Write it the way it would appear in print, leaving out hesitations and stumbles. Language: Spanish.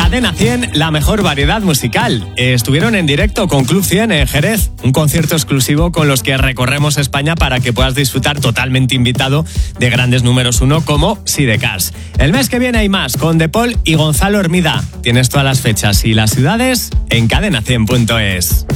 Cadena 100, la mejor variedad musical. Estuvieron en directo con Club 100 en Jerez, un concierto exclusivo con los que recorremos España para que puedas disfrutar totalmente invitado de grandes números uno como Sidecars. El mes que viene hay más con De Paul y Gonzalo Hermida. Tienes todas las fechas y las ciudades en cadena100.es.